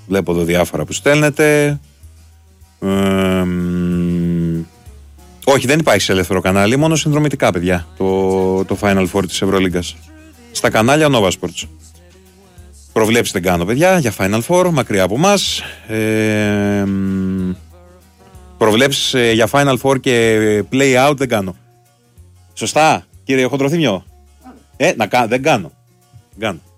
Βλέπω εδώ διάφορα που στέλνετε. Όχι, δεν υπάρχει σε ελεύθερο κανάλι, μόνο συνδρομητικά, παιδιά, το Final Four της Ευρωλίγκας. Στα κανάλια Nova Sports. Προβλέψεις δεν κάνω, παιδιά, για Final Four, μακριά από εμάς. Προβλέψεις για Final Four και Play Out δεν κάνω. Σωστά, κύριε Χοντροθύμιο? Δεν κάνω.